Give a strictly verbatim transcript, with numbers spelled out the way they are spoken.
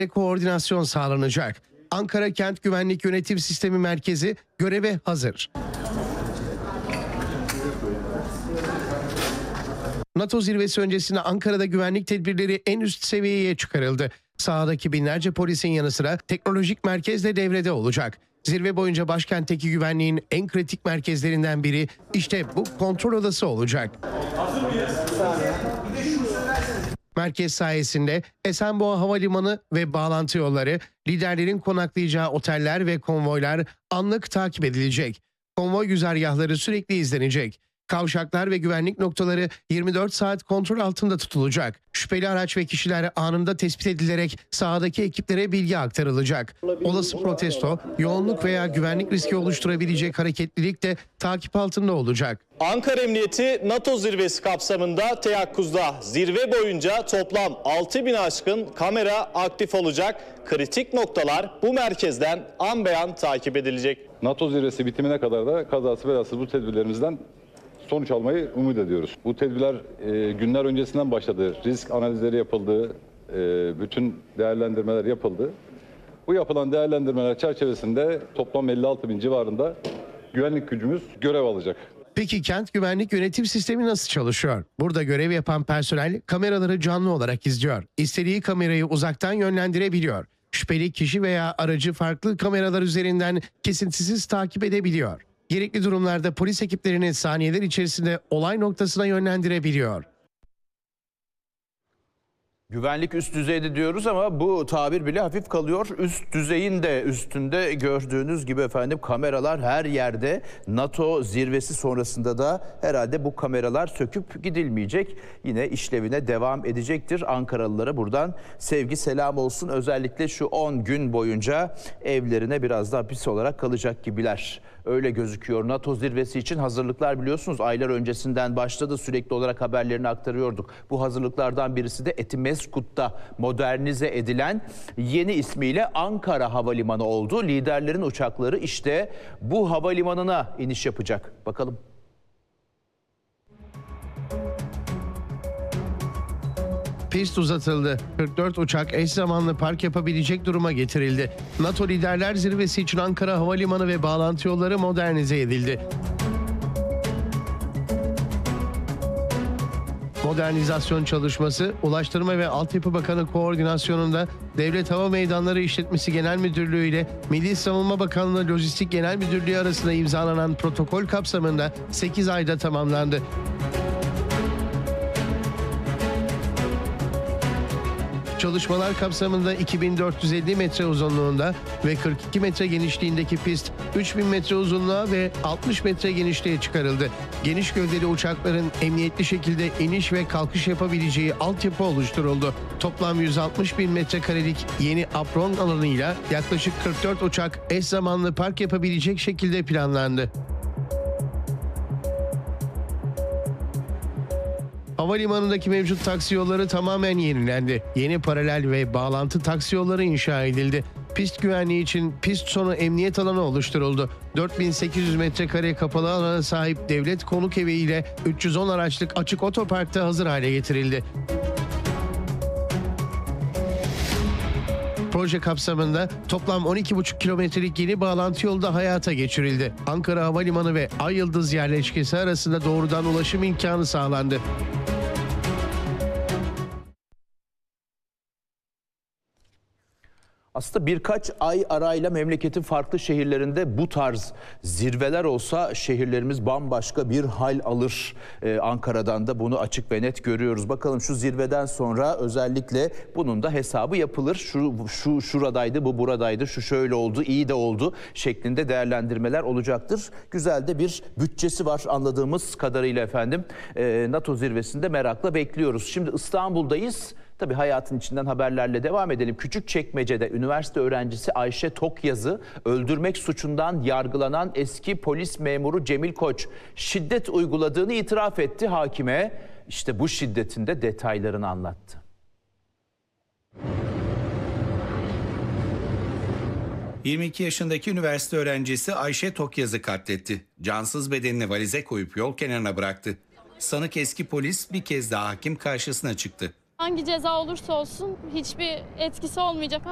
koordinasyon sağlanacak. Ankara Kent Güvenlik Yönetim Sistemi Merkezi göreve hazır. NATO zirvesi öncesinde Ankara'da güvenlik tedbirleri en üst seviyeye çıkarıldı. Sahadaki binlerce polisin yanı sıra teknolojik merkez de devrede olacak. Zirve boyunca başkentteki güvenliğin en kritik merkezlerinden biri işte bu kontrol odası olacak. Hazır mıyız? Merkez sayesinde Esenboğa Havalimanı ve bağlantı yolları, liderlerin konaklayacağı oteller ve konvoylar anlık takip edilecek. Konvoy güzergahları sürekli izlenecek. Kavşaklar ve güvenlik noktaları yirmi dört saat kontrol altında tutulacak. Şüpheli araç ve kişiler anında tespit edilerek sahadaki ekiplere bilgi aktarılacak. Olası protesto, yoğunluk veya güvenlik riski oluşturabilecek hareketlilik de takip altında olacak. Ankara Emniyeti NATO zirvesi kapsamında teyakkuzda. Zirve boyunca toplam altı bin aşkın kamera aktif olacak. Kritik noktalar bu merkezden an be an takip edilecek. NATO zirvesi bitimine kadar da kazası belasız bu tedbirlerimizden sonuç almayı umut ediyoruz. Bu tedbirler e, günler öncesinden başladı. Risk analizleri yapıldı, e, bütün değerlendirmeler yapıldı. Bu yapılan değerlendirmeler çerçevesinde toplam elli altı bin civarında güvenlik gücümüz görev alacak. Peki kent güvenlik yönetim sistemi nasıl çalışıyor? Burada görev yapan personel kameraları canlı olarak izliyor. İstediği kamerayı uzaktan yönlendirebiliyor. Şüpheli kişi veya aracı farklı kameralar üzerinden kesintisiz takip edebiliyor. Gerekli durumlarda polis ekiplerini saniyeler içerisinde olay noktasına yönlendirebiliyor. Güvenlik üst düzeyde diyoruz ama bu tabir bile hafif kalıyor. Üst düzeyin de üstünde gördüğünüz gibi efendim kameralar her yerde. NATO zirvesi sonrasında da herhalde bu kameralar söküp gidilmeyecek. Yine işlevine devam edecektir. Ankaralılara buradan sevgi selam olsun. Özellikle şu on gün boyunca evlerine biraz daha hapis olarak kalacak gibiler. Öyle gözüküyor. NATO zirvesi için hazırlıklar biliyorsunuz aylar öncesinden başladı. Sürekli olarak haberlerini aktarıyorduk. Bu hazırlıklardan birisi de Etimeskut'ta modernize edilen yeni ismiyle Ankara Havalimanı oldu. Liderlerin uçakları işte bu havalimanına iniş yapacak. Bakalım. Pist uzatıldı. kırk dört uçak eş zamanlı park yapabilecek duruma getirildi. NATO Liderler Zirvesi için Ankara Havalimanı ve bağlantı yolları modernize edildi. Modernizasyon çalışması Ulaştırma ve Altyapı Bakanı koordinasyonunda Devlet Hava Meydanları İşletmesi Genel Müdürlüğü ile Milli Savunma Bakanlığı Lojistik Genel Müdürlüğü arasında imzalanan protokol kapsamında sekiz ayda tamamlandı. Çalışmalar kapsamında iki bin dört yüz elli metre uzunluğunda ve kırk iki metre genişliğindeki pist üç bin metre uzunluğa ve altmış metre genişliğe çıkarıldı. Geniş gövdeli uçakların emniyetli şekilde iniş ve kalkış yapabileceği altyapı oluşturuldu. Toplam yüz altmış bin metrekarelik yeni apron alanıyla yaklaşık kırk dört uçak eş zamanlı park yapabilecek şekilde planlandı. Havalimanındaki mevcut taksi yolları tamamen yenilendi. Yeni paralel ve bağlantı taksi yolları inşa edildi. Pist güvenliği için pist sonu emniyet alanı oluşturuldu. dört bin sekiz yüz metrekare kapalı alana sahip devlet konuk evi ile üç yüz on araçlık açık otoparkta hazır hale getirildi. Proje kapsamında toplam on iki buçuk kilometrelik yeni bağlantı yolu da hayata geçirildi. Ankara Havalimanı ve Ay Yıldız yerleşkesi arasında doğrudan ulaşım imkanı sağlandı. Aslında birkaç ay arayla memleketin farklı şehirlerinde bu tarz zirveler olsa şehirlerimiz bambaşka bir hal alır. Ee, Ankara'dan da bunu açık ve net görüyoruz. Bakalım şu zirveden sonra özellikle bunun da hesabı yapılır. Şu, şu şuradaydı, bu buradaydı, şu şöyle oldu, iyi de oldu şeklinde değerlendirmeler olacaktır. Güzel de bir bütçesi var anladığımız kadarıyla efendim. Ee, NATO zirvesinde merakla bekliyoruz. Şimdi İstanbul'dayız. Tabii hayatın içinden haberlerle devam edelim. Küçükçekmece'de üniversite öğrencisi Ayşe Tokyaz'ı öldürmek suçundan yargılanan eski polis memuru Cemil Koç şiddet uyguladığını itiraf etti hakime. İşte bu şiddetin de detaylarını anlattı. yirmi iki yaşındaki üniversite öğrencisi Ayşe Tokyaz'ı katletti. Cansız bedenini valize koyup yol kenarına bıraktı. Sanık eski polis bir kez daha hakim karşısına çıktı. Hangi ceza olursa olsun hiçbir etkisi olmayacak.